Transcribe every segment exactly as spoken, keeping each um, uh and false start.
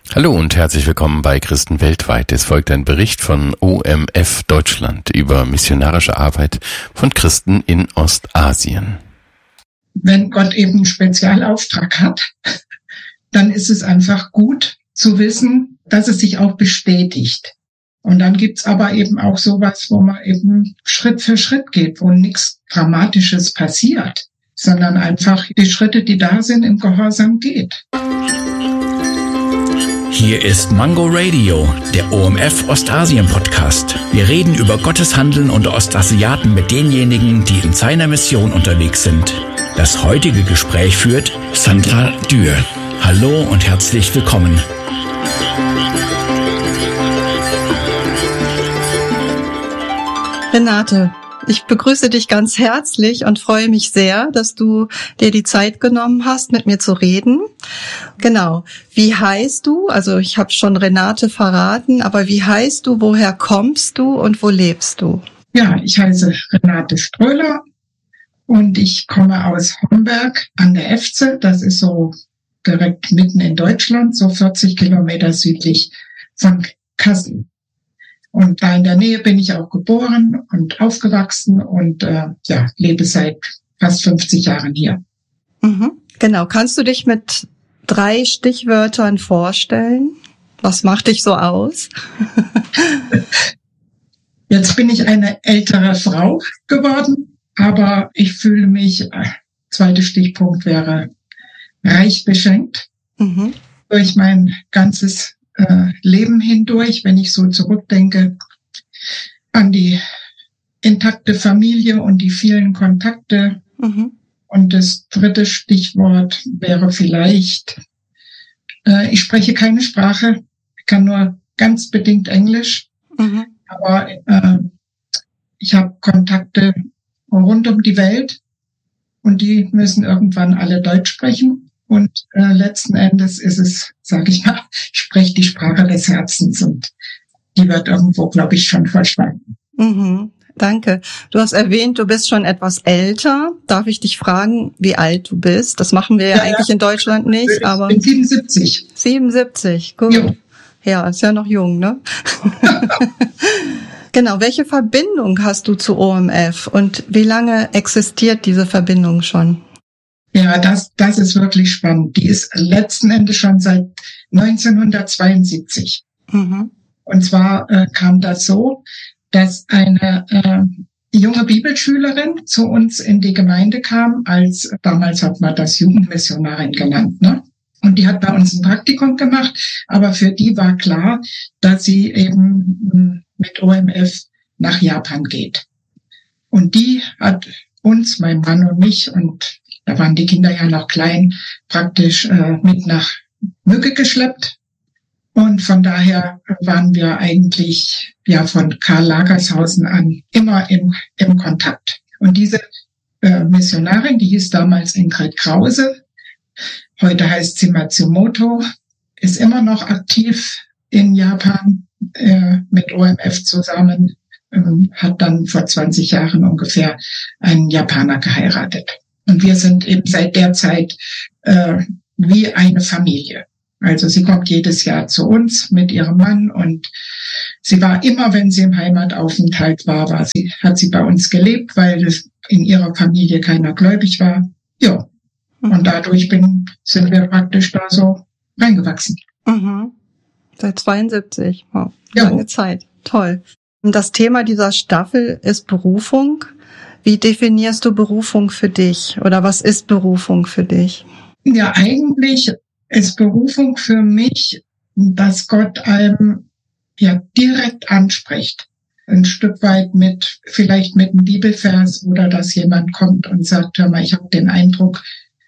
Hallo und herzlich willkommen bei Christen weltweit. Es folgt ein Bericht von O M F Deutschland über missionarische Arbeit von Christen in Ostasien. Wenn Gott eben einen Spezialauftrag hat, dann ist es einfach gut zu wissen, dass es sich auch bestätigt. Und dann gibt's aber eben auch sowas, wo man eben Schritt für Schritt geht, wo nichts Dramatisches passiert, sondern einfach die Schritte, die da sind, im Gehorsam geht. Hier ist Mango Radio, der O M F Ostasien Podcast. Wir reden über Gottes Handeln unter Ostasiaten mit denjenigen, die in seiner Mission unterwegs sind. Das heutige Gespräch führt Sandra Dürr. Hallo und herzlich willkommen. Renate, ich begrüße dich ganz herzlich und freue mich sehr, dass du dir die Zeit genommen hast, mit mir zu reden. Genau. Wie heißt du? Also ich habe schon Renate verraten, aber wie heißt du, woher kommst du und wo lebst du? Ja, ich heiße Renate Ströhler und ich komme aus Homberg an der Efze. Das ist so direkt mitten in Deutschland, so vierzig Kilometer südlich von Kassel. Und da in der Nähe bin ich auch geboren und aufgewachsen und äh, ja, lebe seit fast fünfzig Jahren hier. Mhm, genau. Kannst du dich mit drei Stichwörtern vorstellen? Was macht dich so aus? Jetzt bin ich eine ältere Frau geworden, aber ich fühle mich, äh, zweiter Stichpunkt wäre, reich beschenkt mhm. durch mein ganzes Leben hindurch, wenn ich so zurückdenke an die intakte Familie und die vielen Kontakte. Mhm. Und das dritte Stichwort wäre vielleicht, äh, ich spreche keine Sprache, ich kann nur ganz bedingt Englisch, mhm. aber äh, ich habe Kontakte rund um die Welt und die müssen irgendwann alle Deutsch sprechen. Und äh, letzten Endes ist es, sage ich mal, ich spreche die Sprache des Herzens und die wird irgendwo, glaube ich, schon verstanden. Mhm, danke. Du hast erwähnt, du bist schon etwas älter. Darf ich dich fragen, wie alt du bist? Das machen wir ja, ja eigentlich ja. in Deutschland nicht. Ich aber bin siebenundsiebzig. siebenundsiebzig, gut. Jo. Ja, ist ja noch jung, ne? Genau, welche Verbindung hast du zu O M F und wie lange existiert diese Verbindung schon? Ja, das, das ist wirklich spannend. Die ist letzten Endes schon seit neunzehnhundertzweiundsiebzig. Mhm. Und zwar äh, kam das so, dass eine äh, junge Bibelschülerin zu uns in die Gemeinde kam, als damals hat man das Jugendmissionarin genannt, ne? Und die hat bei uns ein Praktikum gemacht, aber für die war klar, dass sie eben mit O M F nach Japan geht. Und die hat uns, mein Mann und mich, und da waren die Kinder ja noch klein, praktisch äh, mit nach Mücke geschleppt. Und von daher waren wir eigentlich ja von Karl Lagershausen an immer im, im Kontakt. Und diese äh, Missionarin, die hieß damals Ingrid Krause, heute heißt sie Matsumoto, ist immer noch aktiv in Japan äh, mit O M F zusammen, äh, hat dann vor zwanzig Jahren ungefähr einen Japaner geheiratet. Und wir sind eben seit der Zeit äh, wie eine Familie. Also sie kommt jedes Jahr zu uns mit ihrem Mann und sie war immer, wenn sie im Heimataufenthalt war, war sie, hat sie bei uns gelebt, weil es in ihrer Familie keiner gläubig war. Ja, mhm. Und dadurch bin, sind wir praktisch da so reingewachsen. Mhm. Seit zweiundsiebzig, wow, lange ja. Zeit, toll. Und das Thema dieser Staffel ist Berufung. Wie definierst du Berufung für dich oder was ist Berufung für dich? Ja, eigentlich ist Berufung für mich, dass Gott einem ja direkt anspricht. Ein Stück weit mit, vielleicht mit einem Bibelvers oder dass jemand kommt und sagt, hör mal, ich habe den Eindruck,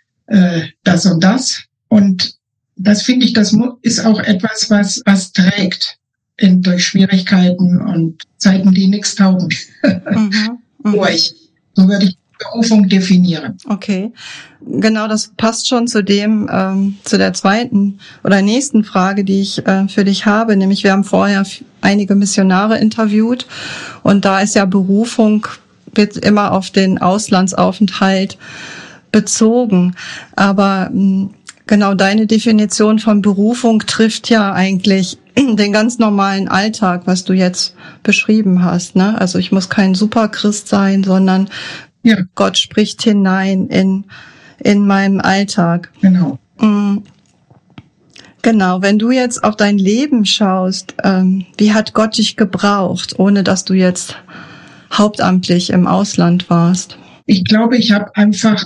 äh, das und das. Und das finde ich, das ist auch etwas, was, was trägt in, durch Schwierigkeiten und Zeiten, die nichts taugen. Mhm. Durch. So würde ich Berufung definieren. Okay, genau, das passt schon zu dem, ähm, zu der zweiten oder nächsten Frage, die ich äh, für dich habe. Nämlich, wir haben vorher einige Missionare interviewt und da ist ja Berufung, wird immer auf den Auslandsaufenthalt bezogen. Aber mh, Genau, deine Definition von Berufung trifft ja eigentlich den ganz normalen Alltag, was du jetzt beschrieben hast, ne? Also ich muss kein Superchrist sein, sondern ja. Gott spricht hinein in, in meinem Alltag. Genau. Genau, wenn du jetzt auf dein Leben schaust, ähm, wie hat Gott dich gebraucht, ohne dass du jetzt hauptamtlich im Ausland warst? Ich glaube, ich habe einfach,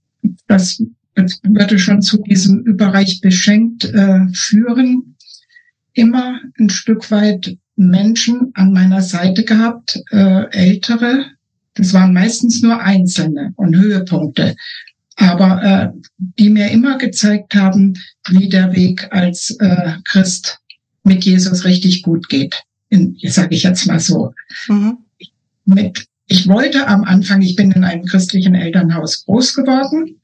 das, das würde schon zu diesem Überreich beschenkt äh, führen, immer ein Stück weit Menschen an meiner Seite gehabt, äh, ältere, das waren meistens nur Einzelne und Höhepunkte, aber äh, die mir immer gezeigt haben, wie der Weg als äh, Christ mit Jesus richtig gut geht. Sage ich jetzt mal so. Mhm. Mit, ich wollte am Anfang, ich bin in einem christlichen Elternhaus groß geworden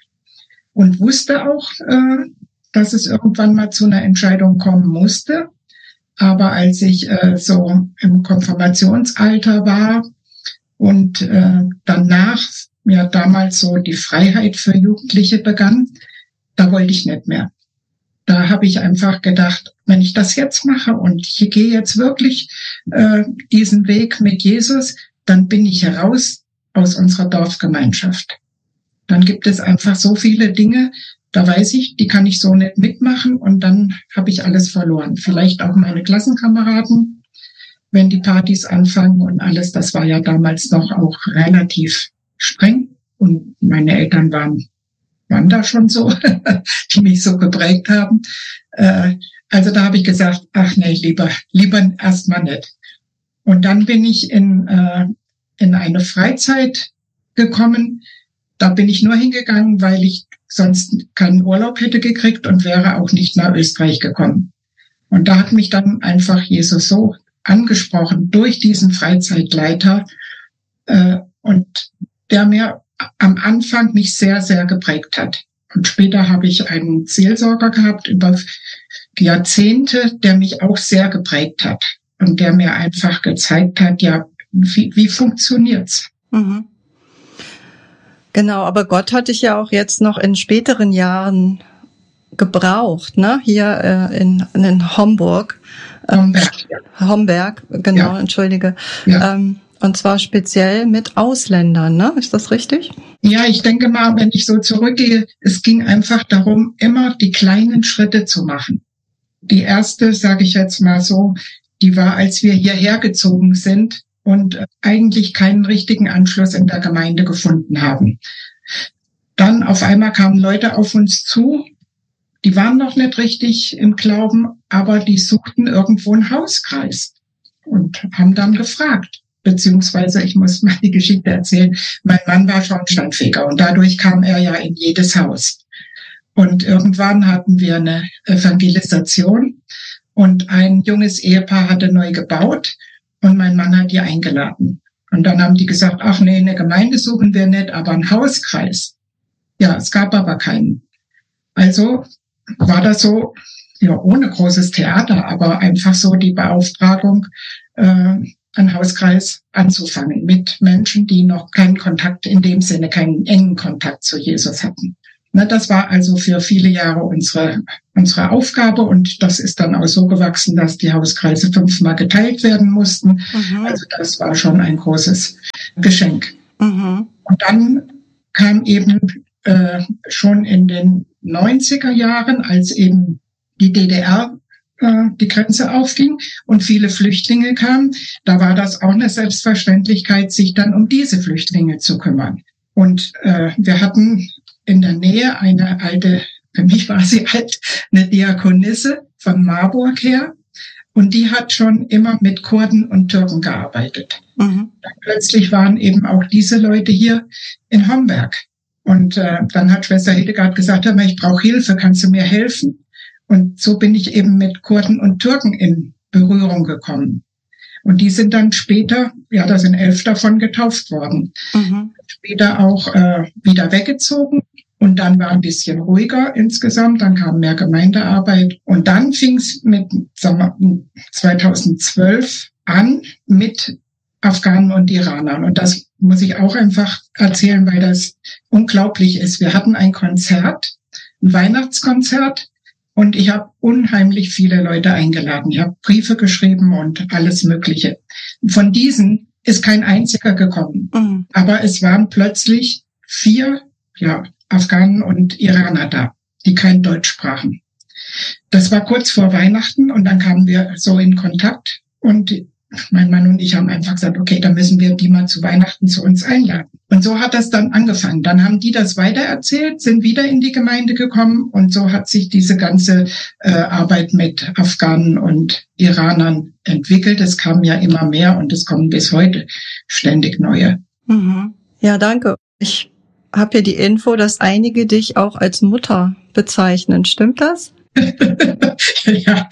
und wusste auch, äh, dass es irgendwann mal zu einer Entscheidung kommen musste. Aber als ich äh, so im Konfirmationsalter war und äh, danach ja damals so die Freiheit für Jugendliche begann, da wollte ich nicht mehr. Da habe ich einfach gedacht, wenn ich das jetzt mache und ich gehe jetzt wirklich äh, diesen Weg mit Jesus, dann bin ich heraus aus unserer Dorfgemeinschaft. Dann gibt es einfach so viele Dinge, da weiß ich, die kann ich so nicht mitmachen und dann habe ich alles verloren. Vielleicht auch meine Klassenkameraden, wenn die Partys anfangen und alles, das war ja damals noch auch relativ streng und meine Eltern waren, waren da schon so, die mich so geprägt haben. Äh, also da habe ich gesagt, ach nee, lieber, lieber erstmal nicht. Und dann bin ich in, äh, in eine Freizeit gekommen. Da bin ich nur hingegangen, weil ich sonst keinen Urlaub hätte gekriegt und wäre auch nicht nach Österreich gekommen. Und da hat mich dann einfach Jesus so angesprochen durch diesen Freizeitleiter äh, und der mir am Anfang mich sehr, sehr geprägt hat. Und später habe ich einen Seelsorger gehabt über Jahrzehnte, der mich auch sehr geprägt hat und der mir einfach gezeigt hat, ja, wie, wie funktioniert's? Mhm. Genau, aber Gott hat dich ja auch jetzt noch in späteren Jahren gebraucht, ne? Hier äh, in, in Homburg. Ähm, Homberg. Ja. Homberg, genau, ja. Entschuldige. Ja. Ähm, und zwar speziell mit Ausländern, ne? Ist das richtig? Ja, ich denke mal, wenn ich so zurückgehe, es ging einfach darum, immer die kleinen Schritte zu machen. Die erste, sage ich jetzt mal so, die war, als wir hierher gezogen sind und eigentlich keinen richtigen Anschluss in der Gemeinde gefunden haben. Dann auf einmal kamen Leute auf uns zu, die waren noch nicht richtig im Glauben, aber die suchten irgendwo einen Hauskreis und haben dann gefragt. Beziehungsweise, ich muss mal die Geschichte erzählen, mein Mann war Schornsteinfeger und dadurch kam er ja in jedes Haus. Und irgendwann hatten wir eine Evangelisation und ein junges Ehepaar hatte neu gebaut und mein Mann hat die eingeladen. Und dann haben die gesagt, ach nee, eine Gemeinde suchen wir nicht, aber einen Hauskreis. Ja, es gab aber keinen. Also war das so, ja, ohne großes Theater, aber einfach so die Beauftragung, äh, einen Hauskreis anzufangen mit Menschen, die noch keinen Kontakt, in dem Sinne keinen engen Kontakt zu Jesus hatten. Na, das war also für viele Jahre unsere, unsere Aufgabe und das ist dann auch so gewachsen, dass die Hauskreise fünfmal geteilt werden mussten. Mhm. Also das war schon ein großes Geschenk. Mhm. Und dann kam eben äh, schon in den neunziger Jahren, als eben die D D R äh, die Grenze aufging und viele Flüchtlinge kamen, da war das auch eine Selbstverständlichkeit, sich dann um diese Flüchtlinge zu kümmern. Und äh, wir hatten in der Nähe eine alte, für mich war sie alt, eine Diakonisse von Marburg her. Und die hat schon immer mit Kurden und Türken gearbeitet. Mhm. Dann plötzlich waren eben auch diese Leute hier in Homberg. Und äh, dann hat Schwester Hildegard gesagt, hör mal, ich brauche Hilfe, kannst du mir helfen? Und so bin ich eben mit Kurden und Türken in Berührung gekommen. Und die sind dann später, ja, da sind elf davon getauft worden, mhm. später auch äh, wieder weggezogen. Und dann war ein bisschen ruhiger insgesamt, dann kam mehr Gemeindearbeit. Und dann fing es mit, sagen wir, zweitausendzwölf an mit Afghanen und Iranern. Und das muss ich auch einfach erzählen, weil das unglaublich ist. Wir hatten ein Konzert ein Weihnachtskonzert und ich habe unheimlich viele Leute eingeladen. Ich habe Briefe geschrieben und alles Mögliche. Von diesen ist kein einziger gekommen. Mhm. Aber es waren plötzlich vier ja, Afghanen und Iraner da, die kein Deutsch sprachen. Das war kurz vor Weihnachten und dann kamen wir so in Kontakt und mein Mann und ich haben einfach gesagt, okay, dann müssen wir die mal zu Weihnachten zu uns einladen. Und so hat das dann angefangen. Dann haben die das weitererzählt, sind wieder in die Gemeinde gekommen und so hat sich diese ganze äh, Arbeit mit Afghanen und Iranern entwickelt. Es kamen ja immer mehr und es kommen bis heute ständig neue. Mhm. Ja, danke. Ich habe hier die Info, dass einige dich auch als Mutter bezeichnen. Stimmt das? Ja.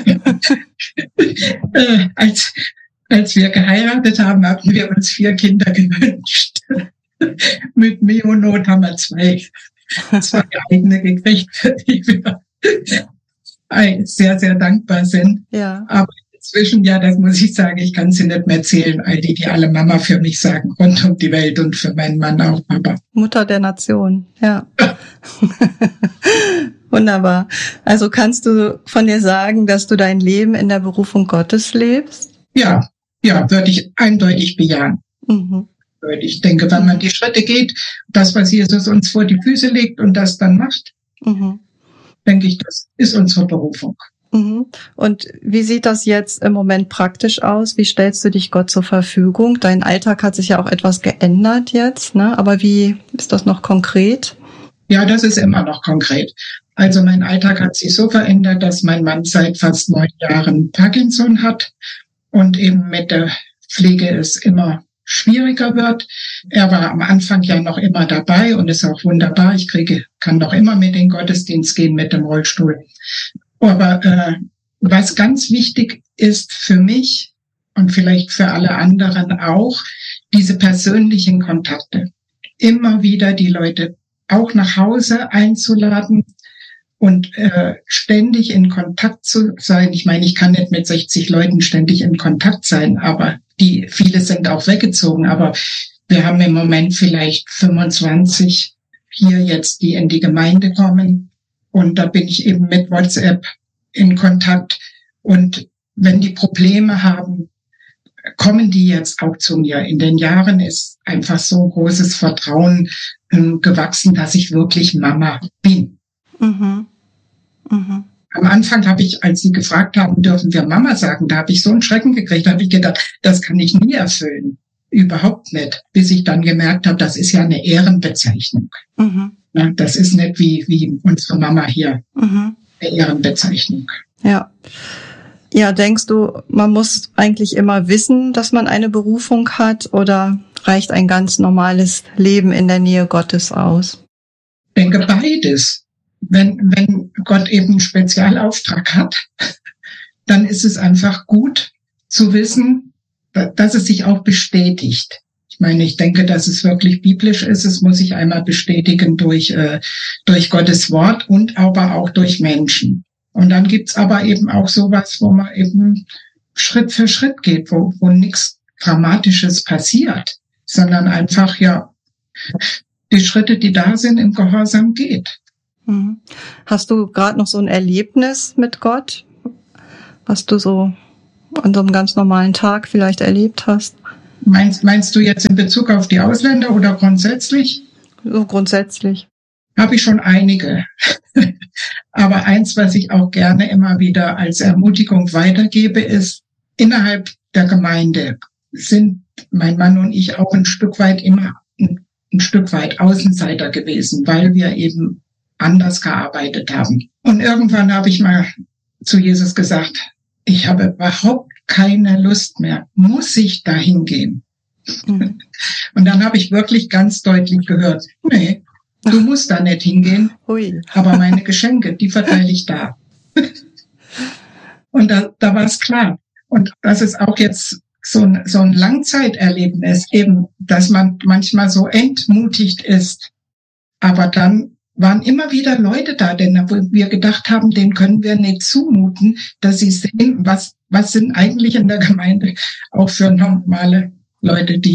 äh, als, als wir geheiratet haben, haben wir uns vier Kinder gewünscht. Mit Meonot haben wir zwei, zwei eigene gekriegt, für die wir sehr, sehr dankbar sind. Ja. Aber inzwischen, ja, das muss ich sagen, ich kann sie nicht mehr zählen, all die, die alle Mama für mich sagen, rund um die Welt und für meinen Mann auch Papa. Mutter der Nation, ja. Wunderbar. Also kannst du von dir sagen, dass du dein Leben in der Berufung Gottes lebst? Ja, ja, würde ich eindeutig bejahen. Mhm. Ich denke, wenn man die Schritte geht, das, was Jesus uns vor die Füße legt und das dann macht, mhm. denke ich, das ist unsere Berufung. Mhm. Und wie sieht das jetzt im Moment praktisch aus? Wie stellst du dich Gott zur Verfügung? Dein Alltag hat sich ja auch etwas geändert jetzt, ne? Aber wie ist das noch konkret? Ja, das ist immer noch konkret. Also mein Alltag hat sich so verändert, dass mein Mann seit fast neun Jahren Parkinson hat und eben mit der Pflege es immer schwieriger wird. Er war am Anfang ja noch immer dabei und ist auch wunderbar. Ich kriege, kann noch immer mit in den Gottesdienst gehen mit dem Rollstuhl. Aber äh, was ganz wichtig ist für mich und vielleicht für alle anderen auch, diese persönlichen Kontakte. Immer wieder die Leute auch nach Hause einzuladen und äh, ständig in Kontakt zu sein. Ich meine, ich kann nicht mit sechzig Leuten ständig in Kontakt sein, aber die viele sind auch weggezogen. Aber wir haben im Moment vielleicht fünfundzwanzig hier jetzt, die in die Gemeinde kommen. Und da bin ich eben mit WhatsApp in Kontakt. Und wenn die Probleme haben, kommen die jetzt auch zu mir. In den Jahren ist einfach so ein großes Vertrauen ähm, gewachsen, dass ich wirklich Mama bin. Mhm. Mhm. Am Anfang habe ich, als sie gefragt haben, dürfen wir Mama sagen, da habe ich so einen Schrecken gekriegt, da habe ich gedacht, das kann ich nie erfüllen. Überhaupt nicht. Bis ich dann gemerkt habe, das ist ja eine Ehrenbezeichnung. Mhm. Ja, das ist nicht wie, wie unsere Mama hier. Mhm. Eine Ehrenbezeichnung. Ja. Ja, denkst du, man muss eigentlich immer wissen, dass man eine Berufung hat, oder reicht ein ganz normales Leben in der Nähe Gottes aus? Ich denke beides. Wenn, wenn Gott eben einen Spezialauftrag hat, dann ist es einfach gut zu wissen, dass es sich auch bestätigt. Ich meine, ich denke, dass es wirklich biblisch ist. Es muss sich einmal bestätigen durch, äh, durch Gottes Wort und aber auch durch Menschen. Und dann gibt's aber eben auch sowas, wo man eben Schritt für Schritt geht, wo, wo nichts Dramatisches passiert, sondern einfach, ja, die Schritte, die da sind, im Gehorsam geht. Hast du gerade noch so ein Erlebnis mit Gott, was du so an so einem ganz normalen Tag vielleicht erlebt hast? Meinst, meinst du jetzt in Bezug auf die Ausländer oder grundsätzlich? So grundsätzlich. Habe ich schon einige. Aber eins, was ich auch gerne immer wieder als Ermutigung weitergebe, ist, innerhalb der Gemeinde sind mein Mann und ich auch ein Stück weit immer ein, ein Stück weit Außenseiter gewesen, weil wir eben anders gearbeitet haben. Und irgendwann habe ich mal zu Jesus gesagt, ich habe überhaupt keine Lust mehr. Muss ich da hingehen? Mhm. Und dann habe ich wirklich ganz deutlich gehört, nee, du musst da nicht hingehen, Ui. Aber meine Geschenke, die verteile ich da. Und da, da war es klar. Und das ist auch jetzt so ein, so ein Langzeiterlebnis, eben, dass man manchmal so entmutigt ist. Aber dann waren immer wieder Leute da, denn wir gedacht haben, denen können wir nicht zumuten, dass sie sehen, was, was sind eigentlich in der Gemeinde auch für normale Leute, die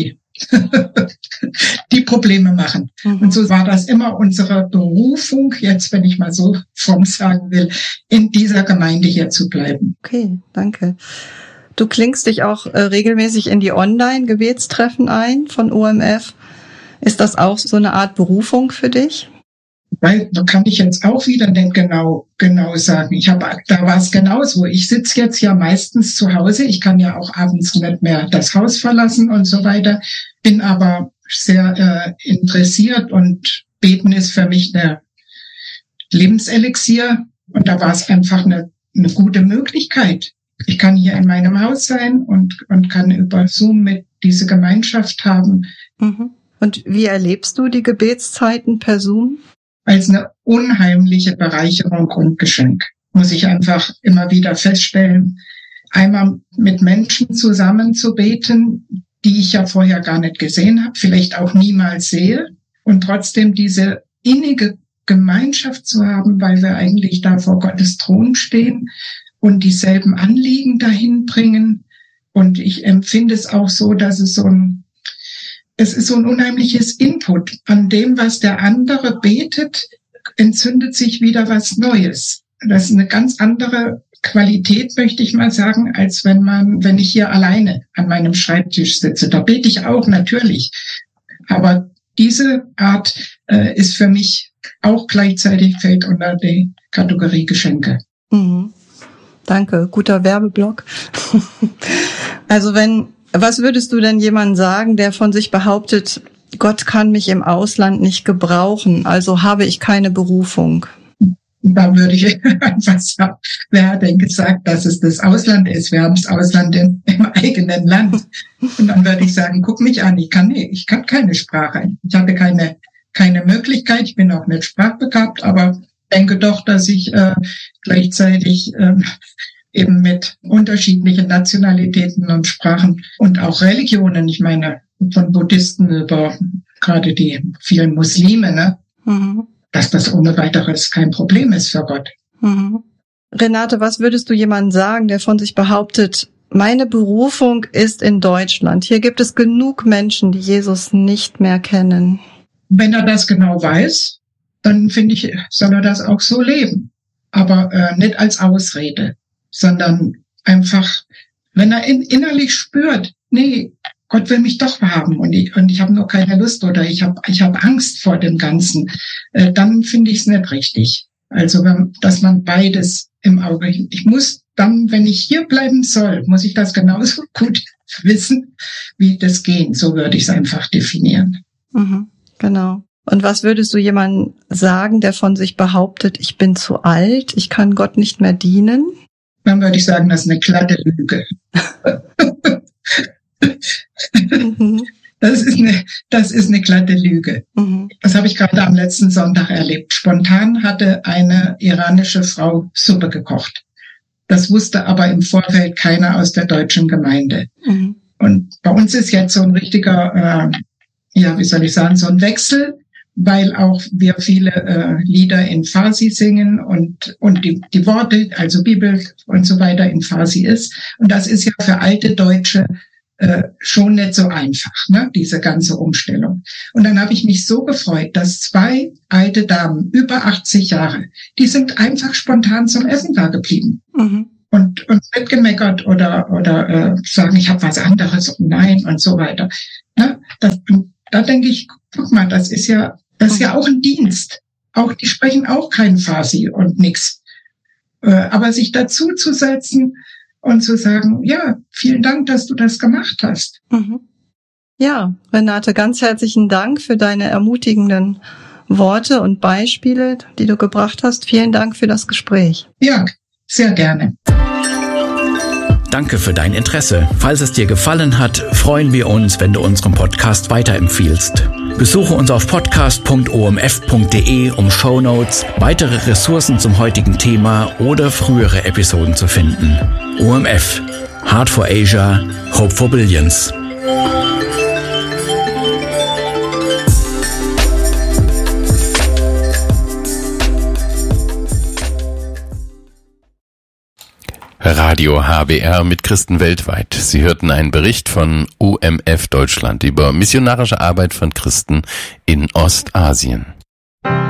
die Probleme machen. Mhm. Und so war das immer unsere Berufung, jetzt, wenn ich mal so fromm sagen will, in dieser Gemeinde hier zu bleiben. Okay, danke. Du klingst dich auch äh, regelmäßig in die Online-Gebetstreffen ein von O M F. Ist das auch so eine Art Berufung für dich? Weil, da kann ich jetzt auch wieder nicht genau, genau sagen. Ich habe, da war es genauso. Ich sitze jetzt ja meistens zu Hause. Ich kann ja auch abends nicht mehr das Haus verlassen und so weiter. Bin aber sehr äh, interessiert und Beten ist für mich eine Lebenselixier. Und da war es einfach eine, eine gute Möglichkeit. Ich kann hier in meinem Haus sein und, und kann über Zoom mit diese Gemeinschaft haben. Mhm. Und wie erlebst du die Gebetszeiten per Zoom? Als eine unheimliche Bereicherung und Geschenk, muss ich einfach immer wieder feststellen. Einmal mit Menschen zusammen zu beten, die ich ja vorher gar nicht gesehen habe, vielleicht auch niemals sehe, und trotzdem diese innige Gemeinschaft zu haben, weil wir eigentlich da vor Gottes Thron stehen und dieselben Anliegen dahin bringen. Und ich empfinde es auch so, dass es so ein Es ist so ein unheimliches Input. An dem, was der andere betet, entzündet sich wieder was Neues. Das ist eine ganz andere Qualität, möchte ich mal sagen, als wenn man, wenn ich hier alleine an meinem Schreibtisch sitze. Da bete ich auch natürlich. Aber diese Art äh, ist für mich auch gleichzeitig, fällt unter die Kategorie Geschenke. Mhm. Danke, guter Werbeblock. Also wenn Was würdest du denn jemandem sagen, der von sich behauptet, Gott kann mich im Ausland nicht gebrauchen, also habe ich keine Berufung? Da würde ich einfach sagen, wer hat denn gesagt, dass es das Ausland ist? Wir haben das Ausland im, im eigenen Land. Und dann würde ich sagen, guck mich an, ich kann nicht, ich kann keine Sprache. Ich hatte keine keine Möglichkeit, ich bin auch nicht sprachbegabt, aber denke doch, dass ich äh, gleichzeitig äh, eben mit unterschiedlichen Nationalitäten und Sprachen und auch Religionen, ich meine, von Buddhisten über gerade die vielen Muslime, ne, mhm. dass das ohne weiteres kein Problem ist für Gott. Mhm. Renate, was würdest du jemandem sagen, der von sich behauptet, meine Berufung ist in Deutschland. Hier gibt es genug Menschen, die Jesus nicht mehr kennen. Wenn er das genau weiß, dann finde ich, soll er das auch so leben. Aber äh, nicht als Ausrede, sondern einfach, wenn er in, innerlich spürt, nee, Gott will mich doch haben und ich, und ich habe nur keine Lust oder ich habe ich hab Angst vor dem Ganzen, äh, dann finde ich es nicht richtig. Also, wenn, dass man beides im Auge, ich muss dann, wenn ich hier bleiben soll, muss ich das genauso gut wissen, wie das gehen. So würde ich es einfach definieren. Mhm, genau. Und was würdest du jemandem sagen, der von sich behauptet, ich bin zu alt, ich kann Gott nicht mehr dienen? Dann würde ich sagen, das ist eine glatte Lüge. mhm. Das ist eine, das ist eine glatte Lüge. Mhm. Das habe ich gerade am letzten Sonntag erlebt. Spontan hatte eine iranische Frau Suppe gekocht. Das wusste aber im Vorfeld keiner aus der deutschen Gemeinde. Mhm. Und bei uns ist jetzt so ein richtiger, äh, ja, wie soll ich sagen, so ein Wechsel, weil auch wir viele äh, Lieder in Farsi singen und und die die Worte, also Bibel und so weiter in Farsi ist. Und das ist ja für alte Deutsche äh, schon nicht so einfach, ne, diese ganze Umstellung. Und dann habe ich mich so gefreut, dass zwei alte Damen, über achtzig Jahre, die sind einfach spontan zum Essen da geblieben. Mhm. Und und nicht gemeckert oder oder äh, sagen, ich habe was anderes und nein und so weiter. Ne? Das, da denke ich, guck mal, das ist ja das ist ja auch ein Dienst. Auch die sprechen auch kein Farsi und nix. Äh, aber sich dazu zu setzen und zu sagen, ja, vielen Dank, dass du das gemacht hast. Mhm. Ja, Renate, ganz herzlichen Dank für deine ermutigenden Worte und Beispiele, die du gebracht hast. Vielen Dank für das Gespräch. Ja, sehr gerne. Danke für dein Interesse. Falls es dir gefallen hat, freuen wir uns, wenn du unseren Podcast weiterempfiehlst. Besuche uns auf podcast punkt o m f punkt d e, um Shownotes, weitere Ressourcen zum heutigen Thema oder frühere Episoden zu finden. O M F. Heart for Asia, Hope for Billions. Radio H B R mit Christen weltweit. Sie hörten einen Bericht von O M F Deutschland über missionarische Arbeit von Christen in Ostasien.